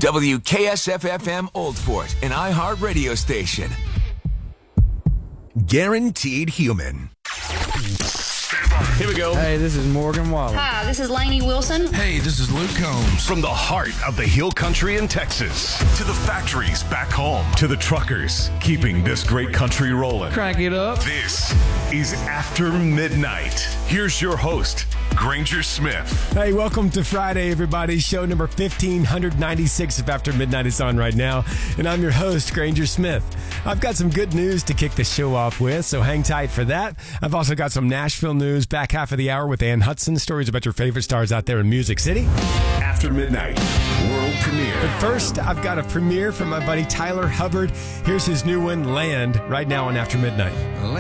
WKSF-FM Old Fort, an iHeart radio station. Guaranteed Human. Here we go. Hey, this is Morgan Wallen. Hi, this is Lainey Wilson. Hey, this is Luke Combs. From the heart of the Hill Country in Texas to the factories back home to the truckers keeping this great country rolling. Crank it up. This is After Midnight. Here's your host, Granger Smith. Hey, welcome to Friday, everybody. Show number 1596 of After Midnight is on right now, and I'm your host, Granger Smith. I've got some good news to kick the show off with, so hang tight for that. I've also got some Nashville news, back half of the hour with Ann Hudson, stories about your favorite stars out there in Music City. After Midnight, world premiere. But first, I've got a premiere from my buddy Tyler Hubbard. Here's his new one, Land, right now on After Midnight.